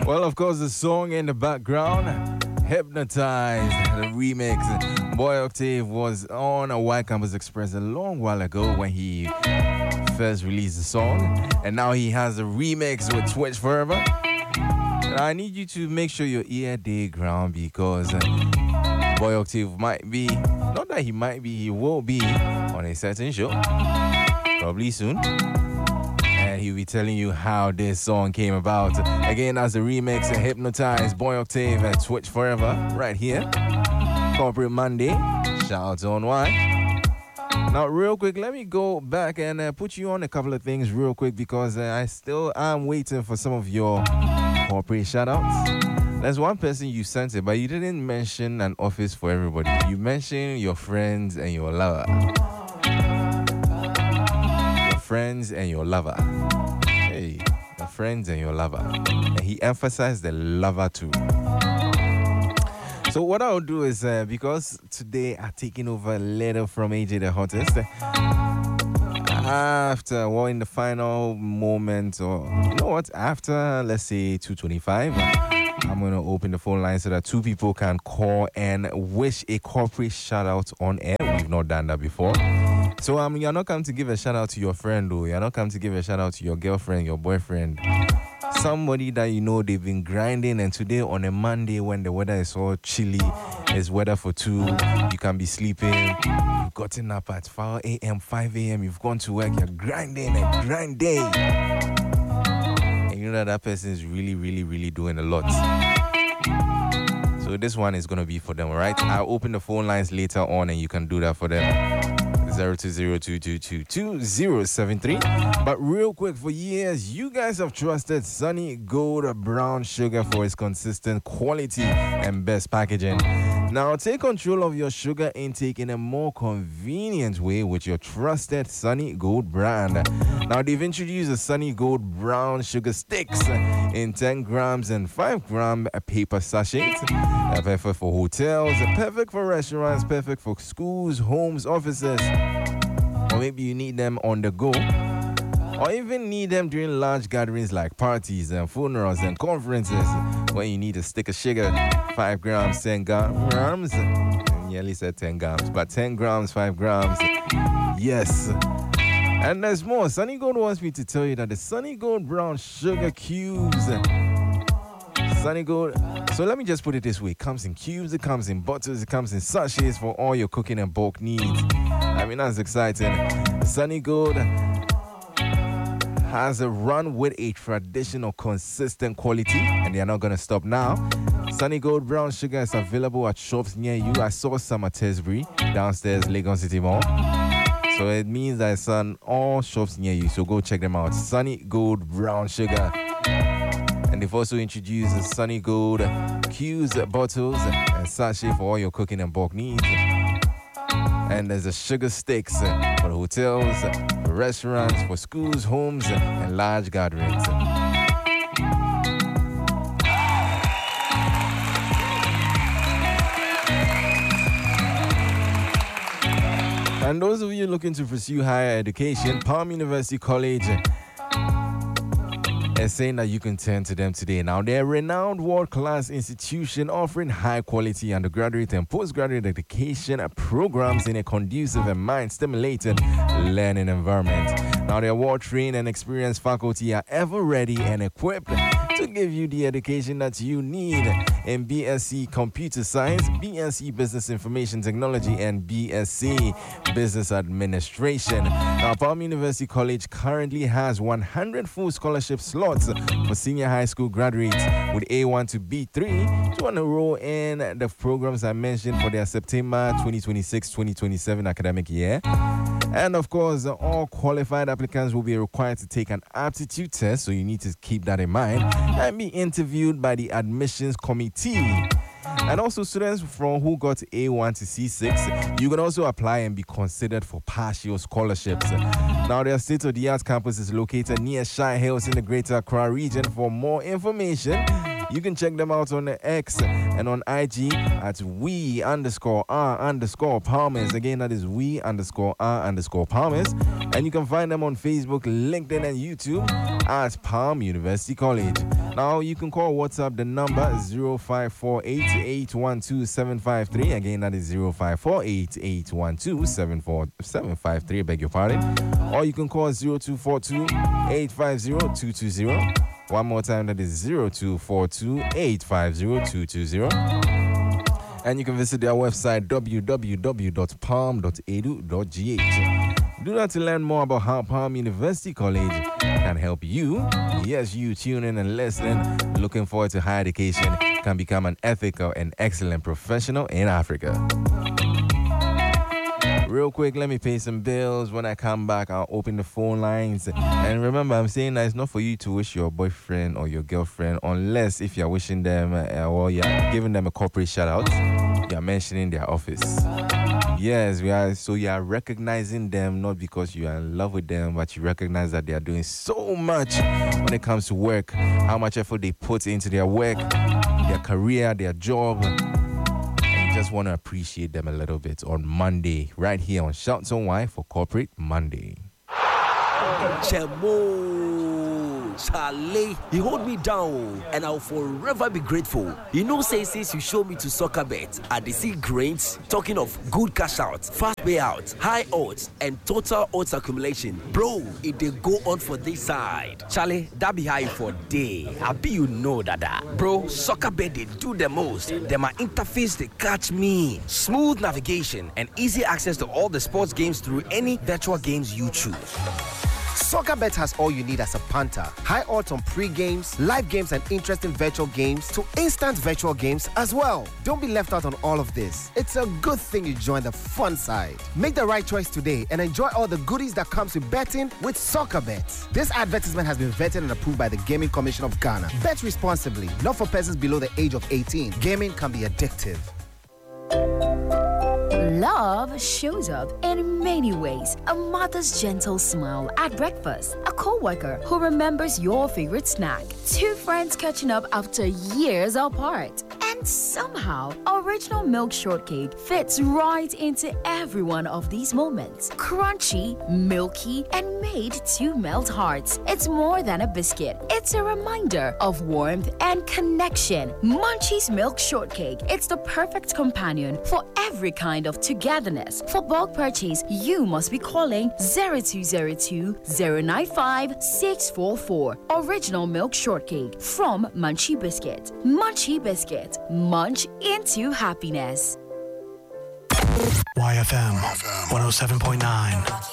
Well, of course, the song in the background, Hypnotized, the remix. Boy Octave was on a White Campus Express a long while ago when he first released the song, and now he has a remix with Twitch Forever. And I need you to make sure your ear day ground because Boy Octave might be, not that he might be, he will be on a certain show, probably soon. And he'll be telling you how this song came about. Again, that's the remix of Hypnotized, Boy Octave at Twitch Forever, right here. Corporate Monday. Shout out to On Why. Now, real quick, let me go back and put you on a couple of things real quick because I still am waiting for some of your corporate shout outs. There's one person you sent it, but you didn't mention an office for everybody. You mentioned your friends and your lover. Friends and your lover. Hey, your friends and your lover. And he emphasized the lover too. So what I'll do is, because today I'm taking over a letter from AJ the Hottest, after, well, in the final moment, or you know what, after, let's say, 2:25, I'm going to open the phone line so that two people can call and wish a corporate shout out on air. We've not done that before. So you're not come to give a shout out to your friend, though. You're not come to give a shout out to your girlfriend, your boyfriend, somebody that you know they've been grinding, and today on a Monday when the weather is all chilly, it's weather for two, you can be sleeping, you've gotten up at 5 a.m., 5 a.m., you've gone to work, you're grinding and grinding. And you know that person is really, really, really doing a lot. So this one is going to be for them, all right? I'll open the phone lines later on and you can do that for them. 02022222073. But real quick, for years, you guys have trusted Sunny Gold Brown Sugar for its consistent quality and best packaging. Now, take control of your sugar intake in a more convenient way with your trusted Sunny Gold brand. Now, they've introduced the Sunny Gold Brown Sugar Sticks in 10 grams and 5 gram paper sachets. They're perfect for hotels, perfect for restaurants, perfect for schools, homes, offices. Or maybe you need them on the go, or even need them during large gatherings like parties and funerals and conferences when you need a stick of sugar. 5 grams, 10 grams. I nearly said 10 grams, but 10 grams, 5 grams. Yes. And there's more. Sunny Gold wants me to tell you that the Sunny Gold Brown Sugar Cubes, Sunny Gold, so let me just put it this way. It comes in cubes, it comes in bottles, it comes in sachets for all your cooking and bulk needs. I mean, that's exciting. Sunny Gold has a run with a traditional, consistent quality, and they are not going to stop now. Sunny Gold Brown Sugar is available at shops near you. I saw some at Tesbury, downstairs, Legon City Mall. So it means that it's on all shops near you, so go check them out. Sunny Gold Brown Sugar. And they've also introduced the Sunny Gold cubes, bottles, and sachet for all your cooking and bulk needs. And there's the sugar sticks for hotels, for restaurants, for schools, homes, and large gatherings. And those of you looking to pursue higher education, Palm University College is saying that you can turn to them today. Now, they're a renowned world-class institution offering high-quality undergraduate and postgraduate education programs in a conducive and mind-stimulating learning environment. Now, their award-trained and experienced faculty are ever ready and equipped to give you the education that you need in BSc Computer Science, BSc Business Information Technology, and BSc Business Administration. Now, Palm University College currently has 100 full scholarship slots for senior high school graduates with A1 to B3 to enroll in the programs I mentioned for their September 2026-2027 academic year. And of course, all qualified applicants will be required to take an aptitude test, so you need to keep that in mind, and be interviewed by the admissions committee. And also, students from who got A1 to C6, you can also apply and be considered for partial scholarships. Now, their state-of-the-art campus is located near Shire Hills in the Greater Accra region. For more information, You can check them out on the X and on IG at we_r_palmers. Again, that is we_r_palmers. And you can find them on Facebook, LinkedIn, and YouTube at Palm University College. Now, you can call WhatsApp. The number is 0548-812-753. Again, that is 0548-812-753. Beg your pardon. Or you can call 0242-850-220. One more time, that is 0242-850-220. And you can visit their website, www.palm.edu.gh. Do that to learn more about how Palm University College can help you. Yes, you tune in and listen. Looking forward to higher education can become an ethical and excellent professional in Africa. Real quick, let me pay some bills. When I come back, I'll open the phone lines. And remember, I'm saying that it's not for you to wish your boyfriend or your girlfriend, unless if you're wishing them or you're giving them a corporate shout out, you're mentioning their office. Yes, we are. So you are recognizing them not because you are in love with them, but you recognize that they are doing so much when it comes to work, how much effort they put into their work, their career, their job. And you just want to appreciate them a little bit on Monday, right here on Shouts on Why for Corporate Monday. Chemo, Charlie, he hold me down, and I'll forever be grateful. You know, since you showed me to soccer bet, I see grains. Talking of good cash out, fast payout, high odds, and total odds accumulation, bro, it they go on for this side. Charlie, that be high for day. I be you know that, bro. Soccer bet they do the most. Then my interface they catch me. Smooth navigation and easy access to all the sports games through any virtual games you choose. SoccerBet has all you need as a punter. High odds on pre-games, live games, and interesting virtual games to instant virtual games as well. Don't be left out on all of this. It's a good thing you join the fun side. Make the right choice today and enjoy all the goodies that comes with betting with SoccerBet. This advertisement has been vetted and approved by the Gaming Commission of Ghana. Bet responsibly, not for persons below the age of 18. Gaming can be addictive. Love shows up in many ways. A mother's gentle smile at breakfast, a co-worker who remembers your favorite snack, two friends catching up after years apart. And somehow, Original Milk Shortcake fits right into every one of these moments. Crunchy, milky, and made to melt hearts. It's more than a biscuit. It's a reminder of warmth and connection. Munchie's Milk Shortcake. It's the perfect companion for every kind of togetherness. For bulk purchase, you must be calling 0202 095 644. Original Milk Shortcake from Munchie Biscuit. Munchie Biscuit. Munch into happiness. YFM 107.9.